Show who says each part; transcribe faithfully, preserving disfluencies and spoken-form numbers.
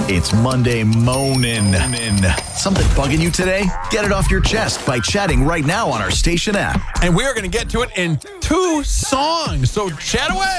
Speaker 1: It's Monday moaning. Something bugging you today? Get it off your chest by chatting right now on our station app.
Speaker 2: And we are going to get to it in two songs. So chat away.